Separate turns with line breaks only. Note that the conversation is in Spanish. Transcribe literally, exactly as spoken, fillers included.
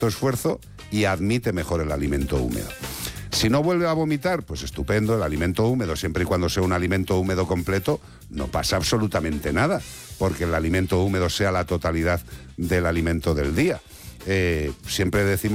esfuerzo y admite mejor el alimento húmedo. Si no vuelve a vomitar, pues estupendo, el alimento húmedo, siempre y cuando sea un alimento húmedo completo, no pasa absolutamente nada, porque el alimento húmedo sea la totalidad del alimento del día. Eh, siempre decimos